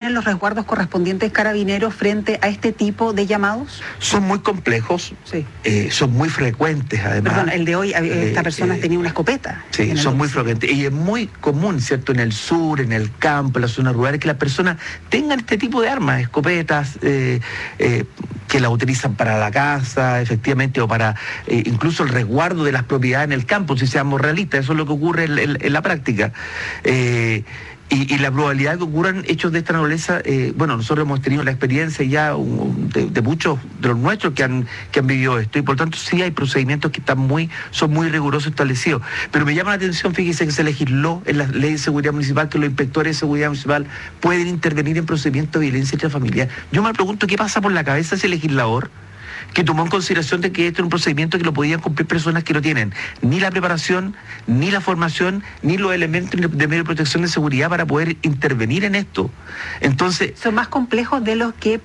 tienen los resguardos correspondientes Carabineros frente a este tipo de llamados? Son muy complejos, sí. Son muy frecuentes además. Perdón, el de hoy, esta persona tenía una escopeta. Sí, son muy frecuentes. Y es muy común, ¿cierto?, en el sur, en el campo, en las zonas rurales, que las personas tengan este tipo de armas, escopetas, que las utilizan para la casa, efectivamente, o para incluso el resguardo de las propiedades en el campo, si seamos realistas. Eso es lo que ocurre en la práctica. Y la probabilidad de que ocurran hechos de esta naturaleza, bueno, nosotros hemos tenido la experiencia ya de muchos de los nuestros que han vivido esto, y por tanto sí hay procedimientos que son muy rigurosos establecidos. Pero me llama la atención, fíjese, que se legisló en la ley de seguridad municipal que los inspectores de seguridad municipal pueden intervenir en procedimientos de violencia intrafamiliar. Yo me pregunto qué pasa por la cabeza de ese legislador que tomó en consideración de que este era un procedimiento que lo podían cumplir personas que no tienen ni la preparación, ni la formación, ni los elementos de medio de protección de seguridad para poder intervenir en esto. Entonces, son más complejos de lo que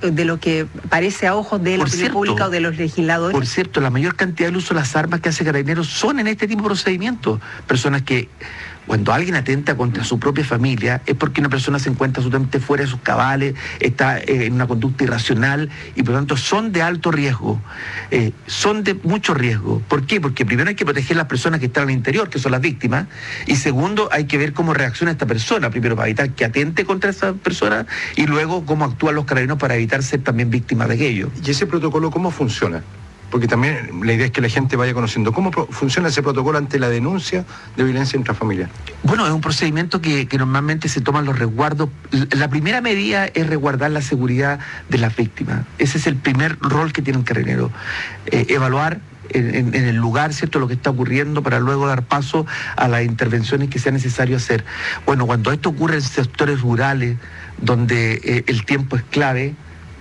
parece a ojos de la opinión pública o de los legisladores. Por cierto, la mayor cantidad del uso de las armas que hace Carabineros son en este tipo de procedimientos. Personas que, cuando alguien atenta contra su propia familia, es porque una persona se encuentra absolutamente fuera de sus cabales, está en una conducta irracional, y por lo tanto son de alto riesgo, son de mucho riesgo. ¿Por qué? Porque primero hay que proteger a las personas que están al interior, que son las víctimas, y segundo hay que ver cómo reacciona esta persona, primero para evitar que atente contra esa persona, y luego cómo actúan los carabineros para evitar ser también víctimas de aquello. ¿Y ese protocolo cómo funciona? Porque también la idea es que la gente vaya conociendo cómo funciona ese protocolo ante la denuncia de violencia intrafamiliar. Bueno, es un procedimiento que normalmente se toman los resguardos. La primera medida es resguardar la seguridad de las víctimas. Ese es el primer rol que tiene un carabinero. Evaluar en el lugar, ¿cierto?, lo que está ocurriendo, para luego dar paso a las intervenciones que sea necesario hacer. Bueno, cuando esto ocurre en sectores rurales, donde el tiempo es clave,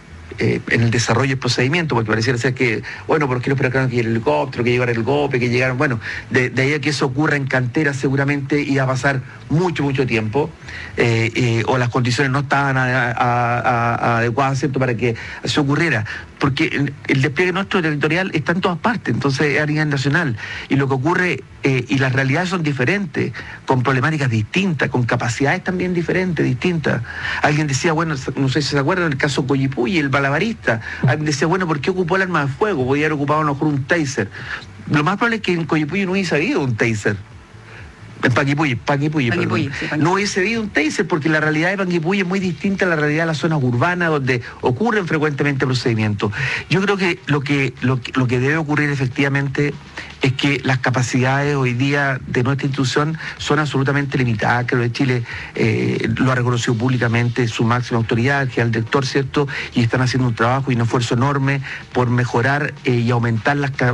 en el desarrollo del procedimiento, porque pareciera ser que, bueno, ¿por qué no esperaron que llegara el helicóptero, que llegara el GOPE, que llegaran? Bueno, de ahí a que eso ocurra en canteras seguramente iba a pasar mucho tiempo, o las condiciones no estaban adecuadas, ¿cierto?, para que eso ocurriera. Porque el despliegue nuestro territorial está en todas partes, entonces es a nivel nacional. Y lo que ocurre, y las realidades son diferentes, con problemáticas distintas, con capacidades también diferentes, distintas. Alguien decía, bueno, no sé si se acuerdan, el caso Coyipulli, el malabarista. Alguien decía, bueno, ¿por qué ocupó el arma de fuego? Podía haber ocupado a lo mejor un taser. Lo más probable es que en Coyipulli no hubiese habido un taser. En Panguipulli, sí, no hubiese habido un taser, porque la realidad de Panguipulli es muy distinta a la realidad de las zonas urbanas, donde ocurren frecuentemente procedimientos. Yo creo que lo que debe ocurrir efectivamente es que las capacidades hoy día de nuestra institución son absolutamente limitadas, que lo de Chile lo ha reconocido públicamente su máxima autoridad, el general director, ¿cierto? Y están haciendo un trabajo y un esfuerzo enorme por mejorar y aumentar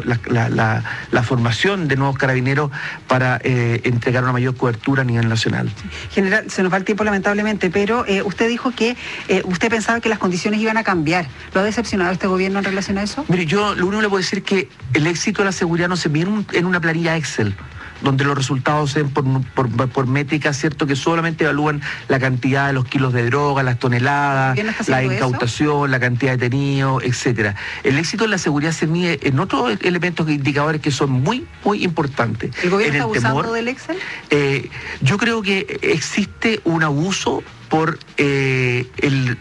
la formación de nuevos carabineros para entregar una mayor cobertura a nivel nacional. General, se nos va el tiempo lamentablemente, pero usted dijo que usted pensaba que las condiciones iban a cambiar. ¿Lo ha decepcionado este gobierno en relación a eso? Mire, yo lo único que le puedo decir es que el éxito de la seguridad no se mide en una planilla Excel, donde los resultados se ven por métricas, ¿cierto?, que solamente evalúan la cantidad de los kilos de droga, las toneladas, la incautación, eso, la cantidad de detenidos, etcétera. El éxito de la seguridad se mide en otros elementos, indicadores que son muy importantes. ¿El gobierno está abusando del Excel? Yo creo que existe un abuso por el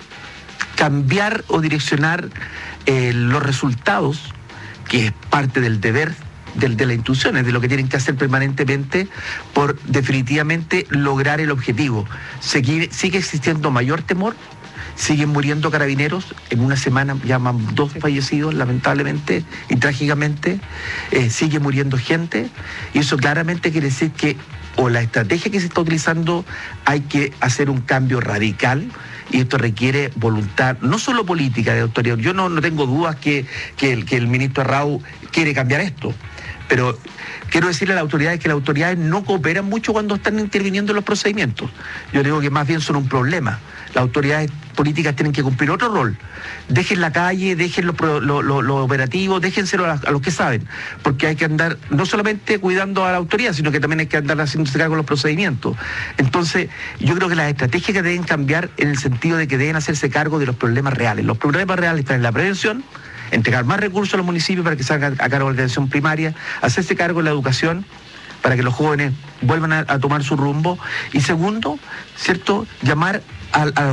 cambiar o direccionar los resultados, que es parte del deber de las instituciones, de lo que tienen que hacer permanentemente por definitivamente lograr el objetivo. Sigue existiendo mayor temor, siguen muriendo carabineros. En una semana ya van 2 fallecidos, lamentablemente y trágicamente. Sigue muriendo gente, y eso claramente quiere decir que o la estrategia que se está utilizando hay que hacer un cambio radical, y esto requiere voluntad, no solo política, de autoridad. Yo no tengo dudas que el ministro Arrau quiere cambiar esto, pero quiero decirle a las autoridades que las autoridades no cooperan mucho cuando están interviniendo en los procedimientos. Yo digo que más bien son un problema. Las autoridades políticas tienen que cumplir otro rol. Dejen la calle, dejen lo operativo, déjenselo a los que saben, porque hay que andar no solamente cuidando a la autoridad, sino que también hay que andar haciéndose cargo de los procedimientos. Entonces, yo creo que las estrategias que deben cambiar en el sentido de que deben hacerse cargo de los problemas reales. Los problemas reales están en la prevención, entregar más recursos a los municipios para que se hagan a cargo de la atención primaria, hacerse cargo de la educación para que los jóvenes vuelvan a tomar su rumbo, y segundo, ¿cierto?, llamar a